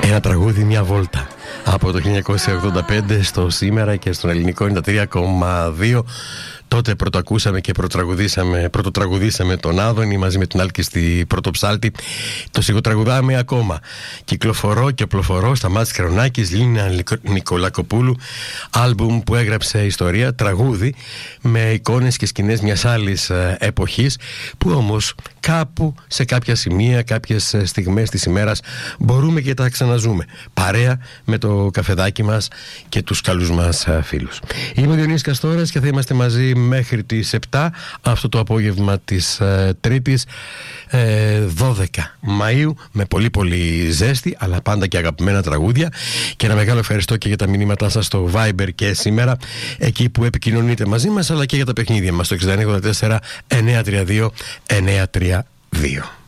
Ένα τραγούδι, μια βόλτα από το 1985 στο σήμερα και στον ελληνικό 93,2. Τότε πρωτοακούσαμε και πρωτοτραγουδήσαμε τον Άδωνη μαζί με την Άλκηστη Πρωτοψάλτη. Το σιγοτραγουδάμε ακόμα. Κυκλοφορώ και οπλοφορώ στα μάτια Χρονάκης, Λίνα Νικολακοπούλου. Άλμπουμ που έγραψε ιστορία, τραγούδι με εικόνες και σκηνές μιας άλλης εποχής, που όμως κάπου σε κάποια σημεία, κάποιες στιγμές της ημέρας μπορούμε και τα ξαναζούμε, παρέα με το καφεδάκι μας και τους καλούς μας φίλους. Είμαι ο Διονύσης Καστόρας και θα είμαστε μαζί μέχρι τις 7 αυτό το απόγευμα της Τρίτης 12 Μαΐου, με πολύ πολύ ζέστη αλλά πάντα και αγαπημένα τραγούδια. Και ένα μεγάλο ευχαριστώ και για τα μηνύματά σας στο Viber και σήμερα, εκεί που επικοινωνείτε μαζί μας, αλλά και για τα παιχνίδια μας στο 6984 932 932.